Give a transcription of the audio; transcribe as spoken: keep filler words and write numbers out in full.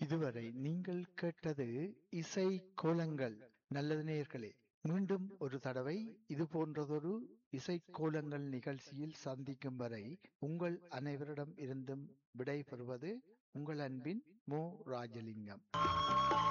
இதுவரை நீங்கள் கேட்டது இசை கோலங்கள். நல்லது நேயர்களே, மீண்டும் ஒரு தடவை இது போன்றதொரு இசை கோலங்கள் நிகழ்ச்சியில் சந்திக்கும் வரை உங்கள் அனைவரிடம் இருந்தும் விடை பெறுவது உங்கள் அன்பின் மோ ராஜலிங்கம்.